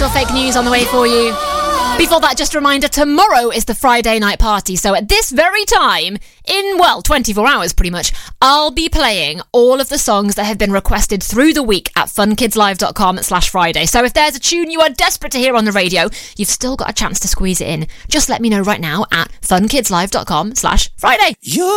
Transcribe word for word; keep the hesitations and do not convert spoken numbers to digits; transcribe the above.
or fake news on the way for you. Before that, just a reminder, tomorrow is the Friday night party. So at this very time, in, well, twenty-four hours pretty much, I'll be playing all of the songs that have been requested through the week at funkidslive.com slash Friday. So if there's a tune you are desperate to hear on the radio, you've still got a chance to squeeze it in. Just let me know right now at funkidslive.com slash Friday.